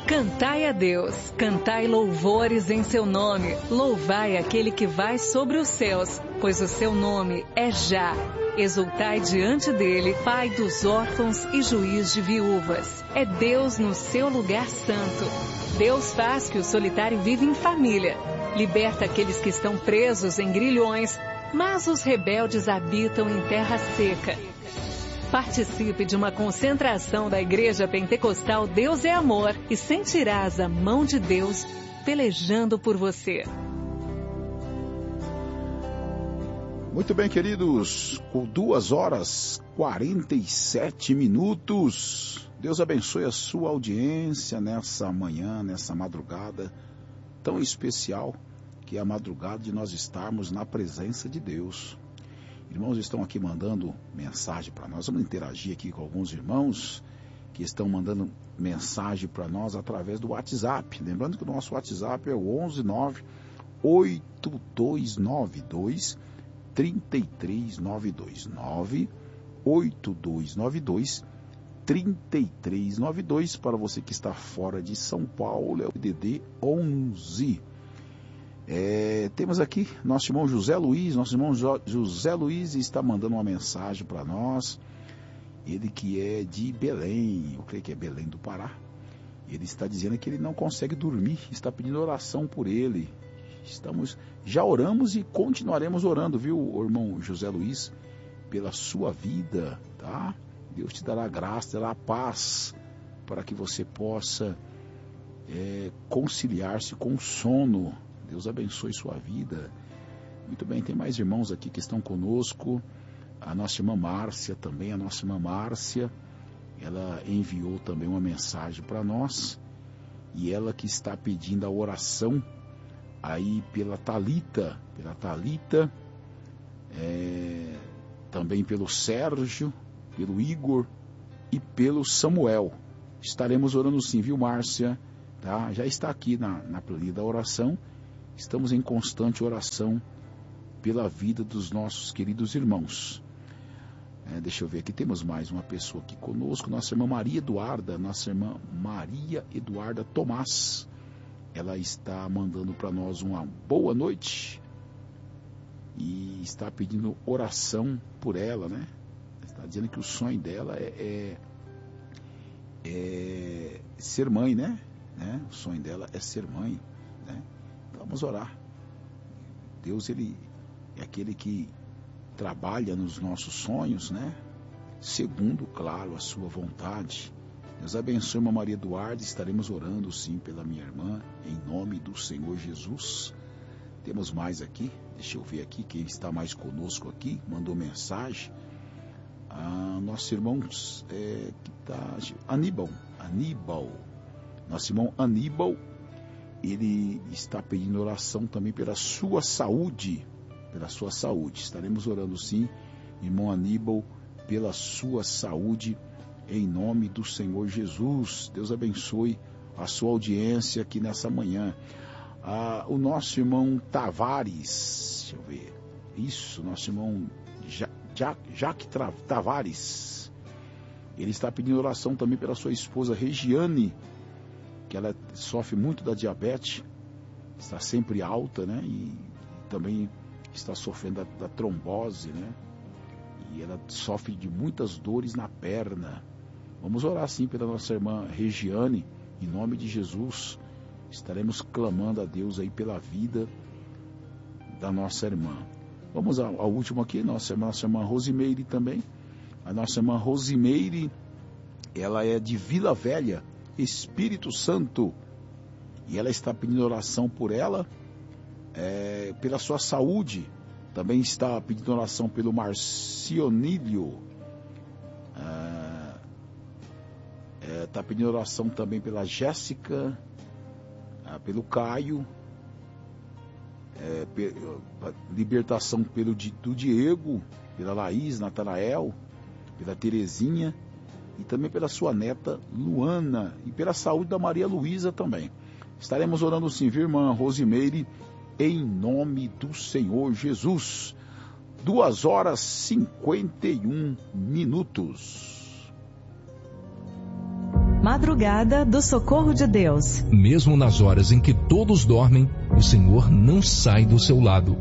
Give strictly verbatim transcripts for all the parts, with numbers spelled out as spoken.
Cantai a Deus, cantai louvores em seu nome, louvai aquele que vai sobre os céus, pois o seu nome é Já. Exultai diante dele, Pai dos órfãos e juiz de viúvas. É Deus no seu lugar santo. Deus faz que o solitário viva em família. Liberta aqueles que estão presos em grilhões, mas os rebeldes habitam em terra seca. Participe de uma concentração da Igreja Pentecostal Deus é Amor e sentirás a mão de Deus pelejando por você. Muito bem, queridos, com duas horas e quarenta e sete minutos. Deus abençoe a sua audiência nessa manhã, nessa madrugada tão especial, que é a madrugada de nós estarmos na presença de Deus. Irmãos estão aqui mandando mensagem para nós. Vamos interagir aqui com alguns irmãos que estão mandando mensagem para nós através do WhatsApp. Lembrando que o nosso WhatsApp é o onze nove oito dois nove dois três três nove dois. nove oito dois nove dois três três nove dois. Para você que está fora de São Paulo, é o D D onze. É, temos aqui nosso irmão José Luiz. Nosso irmão jo- José Luiz está mandando uma mensagem para nós. Ele que é de Belém, eu creio que é Belém do Pará. Ele está dizendo que ele não consegue dormir, está pedindo oração por ele. Estamos, já oramos e continuaremos orando, viu, irmão José Luiz, pela sua vida, tá? Deus te dará graça, dará paz, para que você possa é, conciliar-se com o sono. Deus abençoe sua vida. Muito bem, tem mais irmãos aqui que estão conosco. A nossa irmã Márcia também, a nossa irmã Márcia, ela enviou também uma mensagem para nós. E ela que está pedindo a oração aí pela Thalita, pela Thalita, é, também pelo Sérgio, pelo Igor e pelo Samuel. Estaremos orando sim, viu, Márcia? Tá? Já está aqui na, na planilha da oração. Estamos em constante oração pela vida dos nossos queridos irmãos. É, deixa eu ver aqui, temos mais uma pessoa aqui conosco, nossa irmã Maria Eduarda, nossa irmã Maria Eduarda Tomás. Ela está mandando para nós uma boa noite e está pedindo oração por ela, né? Está dizendo que o sonho dela é, é, é ser mãe, né? né? O sonho dela é ser mãe, né? Vamos orar. Deus, ele é aquele que trabalha nos nossos sonhos, né? Segundo, claro, a sua vontade. Deus abençoe, irmã Maria Eduarda. Estaremos orando, sim, pela minha irmã, em nome do Senhor Jesus. Temos mais aqui. Deixa eu ver aqui quem está mais conosco aqui. Mandou mensagem. Ah, nosso irmão é, que tá, Aníbal. Aníbal. Nosso irmão Aníbal. Ele está pedindo oração também pela sua saúde, pela sua saúde. Estaremos orando sim, irmão Aníbal, pela sua saúde, em nome do Senhor Jesus. Deus abençoe a sua audiência aqui nessa manhã. Ah, o nosso irmão Tavares, deixa eu ver, isso, nosso irmão ja, ja, Jaque Tavares, ele está pedindo oração também pela sua esposa Regiane, que ela sofre muito da diabetes, está sempre alta, né? E também está sofrendo da, da trombose, né? E ela sofre de muitas dores na perna. Vamos orar sim pela nossa irmã Regiane, em nome de Jesus. Estaremos clamando a Deus aí pela vida da nossa irmã. Vamos ao, ao último aqui, nossa, nossa irmã Rosimeire também. A nossa irmã Rosimeire, ela é de Vila Velha, Espírito Santo, e ela está pedindo oração por ela, é, pela sua saúde. Também está pedindo oração pelo Marcionílio, é, é, está pedindo oração também pela Jéssica, é, pelo Caio, é, pe, libertação pelo, do Diego, pela Laís, Natanael, pela Terezinha, e também pela sua neta Luana, e pela saúde da Maria Luísa também. Estaremos orando sim, viu, irmã Rosimeire, em nome do Senhor Jesus. Duas horas e cinquenta e um minutos. Madrugada do Socorro de Deus. Mesmo nas horas em que todos dormem, o Senhor não sai do seu lado.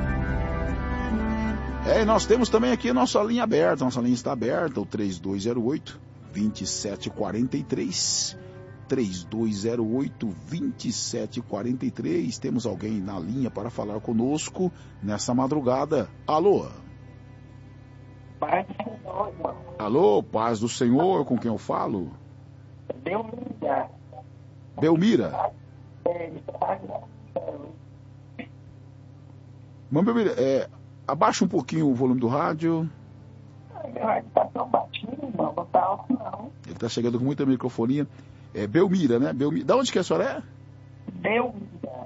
É, e nós temos também aqui a nossa linha aberta. Nossa linha está aberta, o três dois zero oito, dois sete quatro três. três dois zero oito, dois sete quatro três. Temos alguém na linha para falar conosco nessa madrugada. Alô? Paz do Senhor, irmão. Alô, paz do Senhor, com quem eu falo? Belmira. Belmira? É, Mãe Belmira, é, abaixa um pouquinho o volume do rádio. meu rádio está tão baixinho, irmão, não está alto não. Ele está chegando com muita microfonia. É Belmira, né? Belmira. Da onde que a senhora é? Belmira.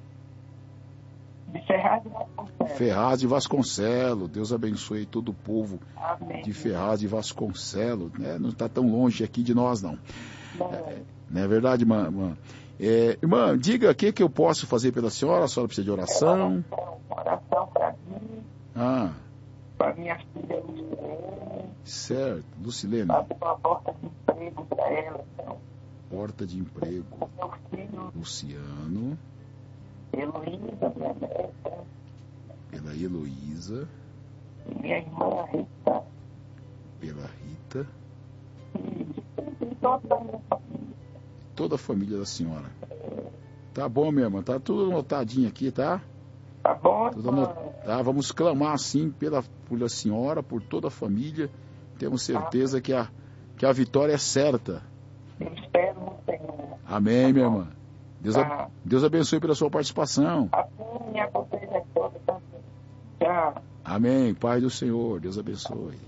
De Ferraz de Vasconcelos. Ferraz de Vasconcelos. Deus abençoe todo o povo Amém. de Ferraz de Vasconcelos. Né? Não está tão longe aqui de nós, não. Não. É, não é verdade, irmã? irmã? É, irmã, diga o que, que eu posso fazer pela senhora. A senhora precisa de oração? Oração para mim, Ah, para minha filha Lucilene, certo. Lucilene, para abrir uma porta de emprego para ela, então. porta de emprego. O meu filho, Luciano, Heloísa, minha neta, pela Heloísa, e minha irmã Rita, pela Rita, e toda a minha família. toda a família da senhora. Tá bom, minha irmã, tá tudo anotadinho aqui, tá? Tá bom, Tudo irmã? anot... tá? Vamos clamar assim pela, pela senhora, por toda a família. Temos certeza que a, que a vitória é certa. Eu espero no Senhor. Amém, minha irmã. Deus, a... Tá. Deus abençoe pela sua participação. Assim, minha vocês é toda também. Tchau. Amém. Pai do Senhor, Deus abençoe.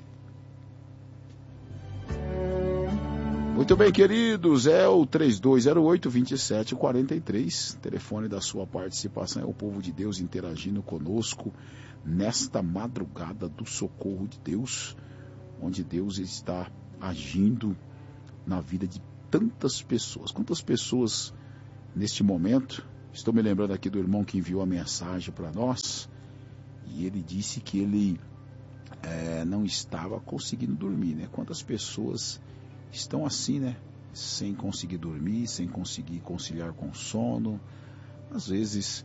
Muito bem, queridos, é o três dois zero oito, dois sete quatro três, telefone da sua participação, é o povo de Deus interagindo conosco nesta madrugada do socorro de Deus, onde Deus está agindo na vida de tantas pessoas. Quantas pessoas neste momento, estou me lembrando aqui do irmão que enviou a mensagem para nós, e ele disse que ele é, não estava conseguindo dormir, né? Quantas pessoas estão assim, né? Sem conseguir dormir, sem conseguir conciliar com o sono. Às vezes,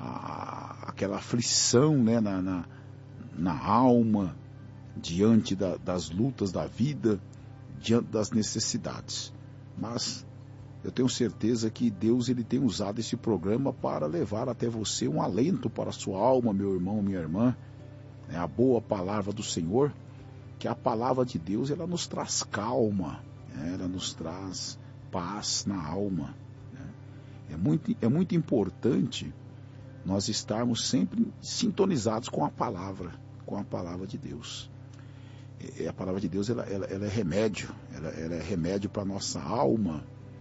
a, aquela aflição, né? na, na, na alma, diante da, das lutas da vida, diante das necessidades. Mas eu tenho certeza que Deus ele tem usado esse programa para levar até você um alento para a sua alma, meu irmão, minha irmã. É a boa palavra do Senhor, que a palavra de Deus ela nos traz calma, né? Ela nos traz paz na alma. Né? É muito, é muito importante nós estarmos sempre sintonizados com a palavra, com a palavra de Deus. E a palavra de Deus ela, ela, ela é remédio, ela, ela é remédio para a nossa alma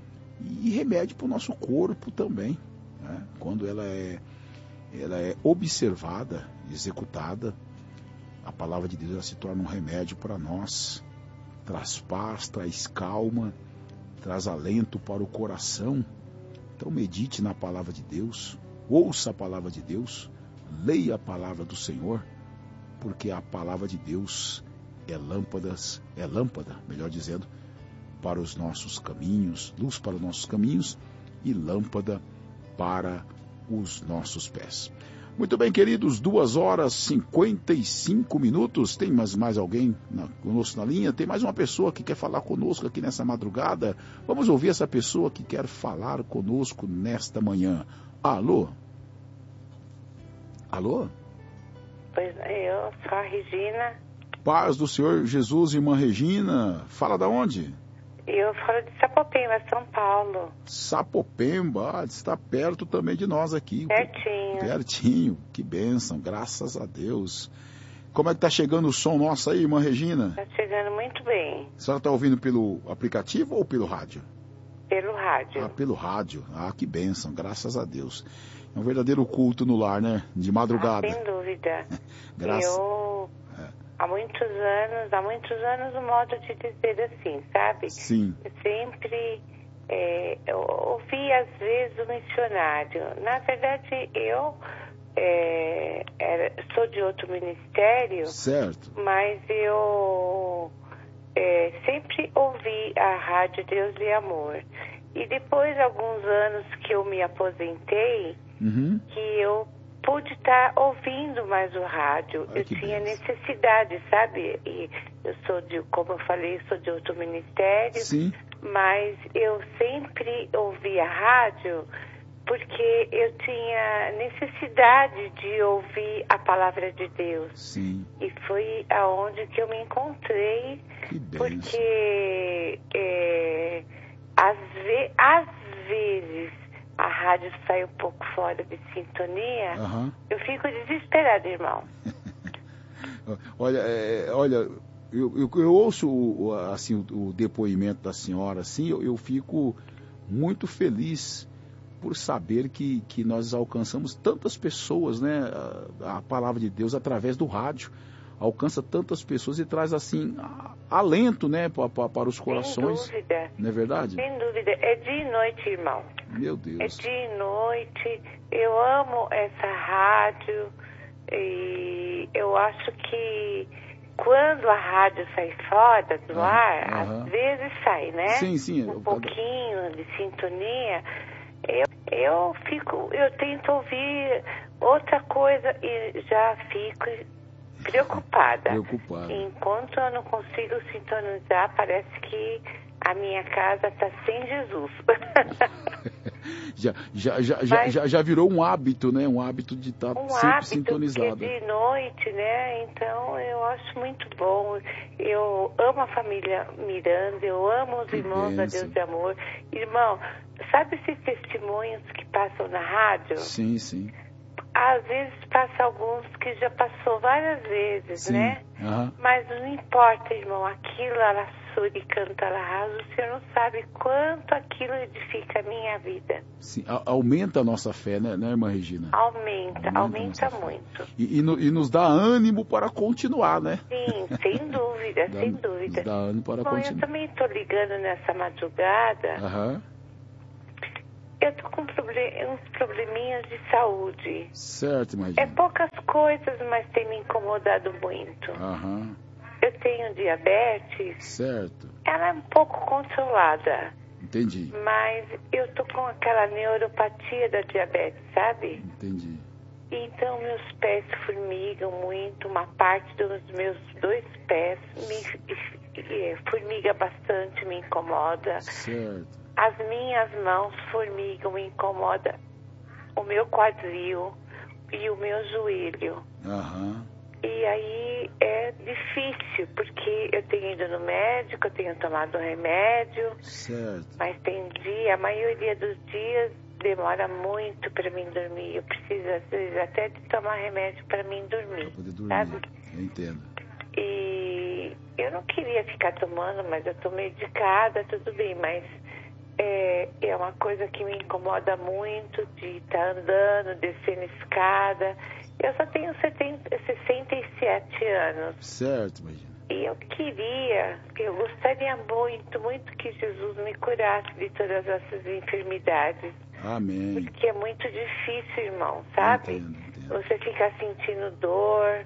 e remédio para o nosso corpo também. Né? Quando ela é, ela é observada, executada, a palavra de Deus ela se torna um remédio para nós, traz paz, traz calma, traz alento para o coração. Então medite na palavra de Deus, ouça a palavra de Deus, leia a palavra do Senhor, porque a palavra de Deus é lâmpadas, é lâmpada, melhor dizendo, para os nossos caminhos, luz para os nossos caminhos e lâmpada para os nossos pés. Muito bem, queridos, duas horas e cinquenta e cinco minutos. Tem mais, mais alguém na, conosco na linha? Tem mais uma pessoa que quer falar conosco aqui nessa madrugada? Vamos ouvir essa pessoa que quer falar conosco nesta manhã. Alô? Alô? Pois eu sou a Regina. Paz do Senhor Jesus, irmã Regina. Fala da onde? Eu falo de Sapopemba, São Paulo. Sapopemba, ah, está perto também de nós aqui. Pertinho. Pertinho, que bênção, graças a Deus. Como é que está chegando o som nosso aí, irmã Regina? Está chegando muito bem. A senhora está ouvindo pelo aplicativo ou pelo rádio? Pelo rádio. Ah, pelo rádio. Ah, que bênção, graças a Deus. É um verdadeiro culto no lar, né? De madrugada. Ah, sem dúvida. Graças... Eu... É. Há muitos anos, há muitos anos o modo de dizer assim, sabe? Sim. Eu sempre é, eu ouvi às vezes o missionário. Na verdade, eu é, era, sou de outro ministério. Certo. Mas eu é, sempre ouvi a Rádio Deus e Amor. E depois de alguns anos que eu me aposentei, Uhum. que eu pude estar ouvindo mais o rádio. Ai, eu que tinha beleza. necessidade, sabe? E eu sou de, como eu falei, sou de outro ministério, Sim. mas eu sempre ouvi a rádio porque eu tinha necessidade de ouvir a palavra de Deus. Sim. E foi aonde que eu me encontrei, Que bênção. porque é, às, ve às vezes a rádio sai um pouco fora de sintonia, Aham. eu fico desesperada, irmão. Olha, é, olha, eu, eu, eu ouço o, assim, o, o depoimento da senhora, assim, eu, eu fico muito feliz por saber que, que nós alcançamos tantas pessoas, né? A, a palavra de Deus através do rádio alcança tantas pessoas e traz assim a, alento, né, pra, pra, para os corações. Sem dúvida. Não é verdade? Sem dúvida. É dia e noite, irmão. Meu É Deus. dia e noite. Eu amo essa rádio e eu acho que quando a rádio sai fora do Ah, ar, aham. às vezes sai, né? Sim, sim. Um Eu- pouquinho de sintonia. Eu, eu fico, eu tento ouvir outra coisa e já fico preocupada. Preocupada. Enquanto eu não consigo sintonizar, parece que a minha casa está sem Jesus. Já, já, já, já, Mas- já, já virou um hábito, né? Um hábito de estar um sempre hábito, sintonizado. porque de noite, né? Então eu acho muito bom. Eu amo a família Miranda, eu amo os Que irmãos da bênção. Deus de Amor. Irmão, sabe esses testemunhos que passam na rádio? Sim, sim. Às vezes passa alguns que já passou várias vezes, Sim. né? Aham. Mas não importa, irmão, aquilo, ela surda e canta, ela rasa, o senhor não sabe quanto aquilo edifica a minha vida. Sim. A- aumenta a nossa fé, né, né, irmã Regina? Aumenta, Aumenta aumenta nossa fé. muito. E, e, no- e nos dá ânimo para continuar, né? Sim, sem dúvida, Dá- sem Nos dúvida. dá ânimo para Bom, eu continuar. também estou ligando nessa madrugada. Aham. Eu tô com proble- uns probleminhas de saúde. Certo, irmã É Regina. poucas coisas, mas tem me incomodado muito. Aham. Eu tenho diabetes, Certo. ela é um pouco controlada, Entendi. mas eu tô com aquela neuropatia da diabetes, sabe? Entendi. Então meus pés formigam muito, uma parte dos meus dois pés me eh, formiga bastante, me incomoda. Certo. As minhas mãos formigam, me incomoda o meu quadril e o meu joelho. Aham. E aí é difícil, porque eu tenho ido no médico, eu tenho tomado remédio, Certo. mas tem dia, a maioria dos dias demora muito para mim dormir. Eu preciso, às vezes, até de tomar remédio para mim dormir, Para poder dormir. sabe? Eu entendo. E eu não queria ficar tomando, mas eu tô medicada, tudo bem, mas é, é uma coisa que me incomoda muito de estar andando, descendo escada. Eu só tenho setenta, sessenta e sete anos. Certo, irmã Regina. E eu queria, eu gostaria muito, muito que Jesus me curasse de todas essas enfermidades. Amém. Porque é muito difícil, irmão, sabe? Entendo, entendo. Você fica sentindo dor.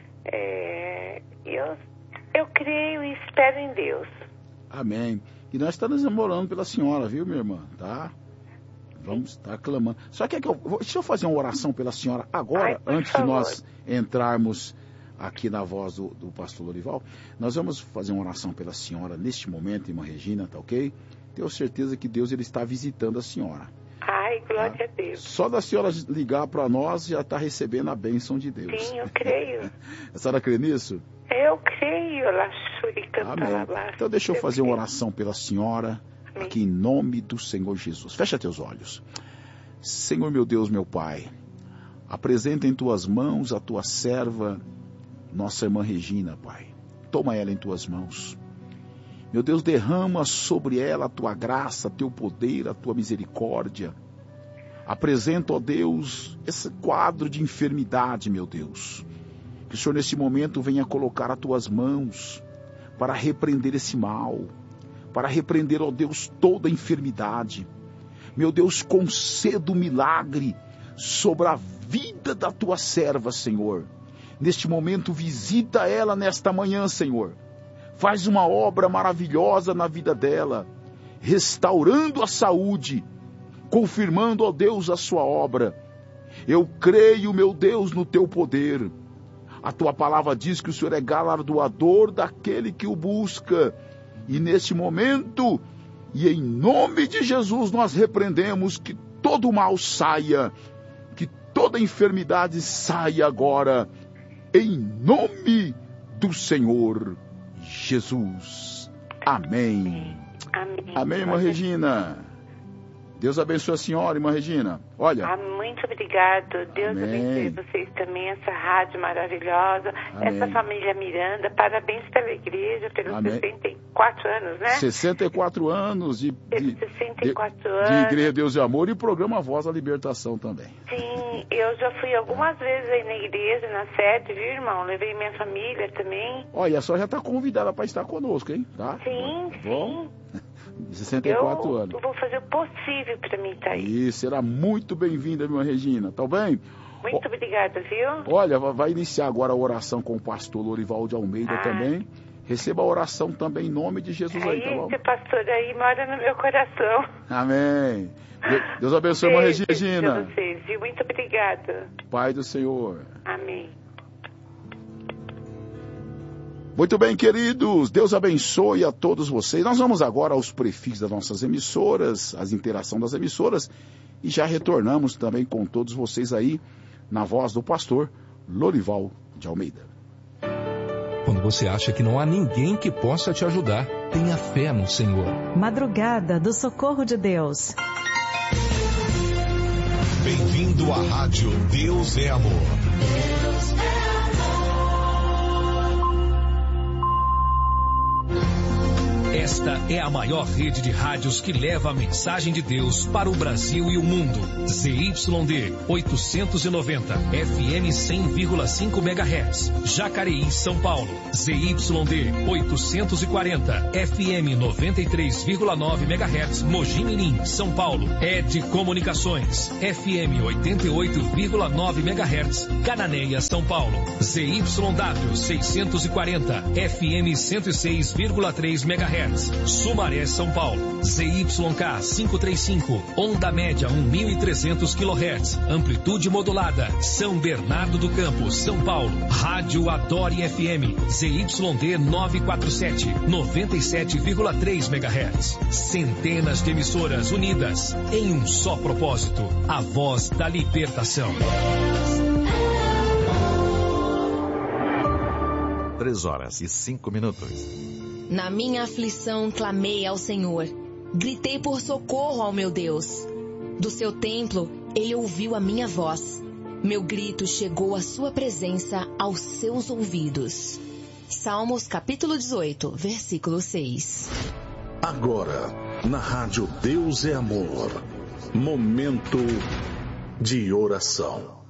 É, eu, eu creio e espero em Deus. Amém. E nós estamos namorando pela senhora, viu, minha irmã? Tá? Vamos estar clamando. Só que, é que eu, vou- deixa eu fazer uma oração pela senhora agora, Ai, por antes favor. de nós entrarmos aqui na voz do, do pastor Lorival. Nós vamos fazer uma oração pela senhora neste momento, irmã Regina, tá ok? Tenho certeza que Deus ele está visitando a senhora. Ai, glória Tá? a Deus. Só da senhora ligar para nós já está recebendo a bênção de Deus. Sim, eu creio. A senhora crê nisso? Eu creio, Laxuri canta Amém. Então deixa eu fazer uma oração pela senhora, Amém. aqui em nome do Senhor Jesus. Fecha teus olhos. Senhor meu Deus, meu Pai, apresenta em tuas mãos a tua serva, nossa irmã Regina, Pai. Toma ela em tuas mãos. Meu Deus, derrama sobre ela a tua graça, teu poder, a tua misericórdia. Apresenta, ó Deus, esse quadro de enfermidade, meu Deus. Que o Senhor nesse momento venha colocar as tuas mãos para repreender esse mal, para repreender, ó Deus, toda a enfermidade. Meu Deus, conceda o milagre sobre a vida da tua serva, Senhor. Neste momento, visita ela nesta manhã, Senhor. faz uma obra maravilhosa na vida dela, restaurando a saúde, confirmando, ó Deus, a sua obra. Eu creio, meu Deus, no teu poder. A tua palavra diz que o Senhor é galardoador daquele que o busca. E neste momento, e em nome de Jesus, nós repreendemos que todo mal saia, que toda enfermidade saia agora, em nome do Senhor Jesus. Amém. Amém. Amém, irmã Regina. Deus abençoe a senhora, irmã Regina. Olha. Ah, muito obrigado. Deus Amém. abençoe vocês também, essa rádio maravilhosa, Amém. essa família Miranda. Parabéns pela igreja, pelos Amém. sessenta e quatro anos, né? sessenta e quatro anos de, de, sessenta e quatro de, anos. de Igreja Deus e Amor e programa Voz da Libertação também. Sim, eu já fui algumas vezes aí na igreja, na sede, viu, irmão? Levei minha família também. Olha, a senhora já está convidada para estar conosco, hein? Tá? Sim, Bom? sim. sessenta e quatro eu anos. Eu vou fazer o possível para mim estar aí. E será muito bem-vinda, irmã Regina, tá bem? Muito o, obrigada, viu? Olha, vai iniciar agora a oração com o pastor Lorival de Almeida ah. também. Receba a oração também em nome de Jesus aí, tá bom? Esse pastor aí mora no meu coração. Amém. Deus abençoe, irmã Regina. Vocês, viu? Muito obrigada. Pai do Senhor. Amém. Muito bem, queridos, Deus abençoe a todos vocês. Nós vamos agora aos prefixos das nossas emissoras, as interações das emissoras, e já retornamos também com todos vocês aí, na voz do pastor Lorival de Almeida. Quando você acha que não há ninguém que possa te ajudar, tenha fé no Senhor. Madrugada do Socorro de Deus. Bem-vindo à rádio Deus é Amor. Deus é amor. Esta é a maior rede de rádios que leva a mensagem de Deus para o Brasil e o mundo. Z Y D oitocentos e noventa, F M cem vírgula cinco megahertz, Jacareí, São Paulo. Z Y D oitocentos e quarenta, F M noventa e três vírgula nove megahertz, Mogi Mirim, São Paulo. Ed Comunicações, F M oitenta e oito vírgula nove megahertz, Cananéia, São Paulo. Z Y W seiscentos e quarenta, F M cento e seis vírgula três megahertz, Sumaré, São Paulo. Z Y K quinhentos e trinta e cinco, onda média mil e trezentos quilohertz, amplitude modulada, São Bernardo do Campo, São Paulo. Rádio Adore F M, Z Y D novecentos e quarenta e sete, noventa e sete vírgula três megahertz. Centenas de emissoras unidas em um só propósito, a voz da libertação. Três horas e cinco minutos. Na minha aflição clamei ao Senhor, gritei por socorro ao meu Deus. Do seu templo ele ouviu a minha voz, meu grito chegou à sua presença aos seus ouvidos. Salmos capítulo dezoito, versículo seis. Agora, na rádio Deus é Amor, momento de oração.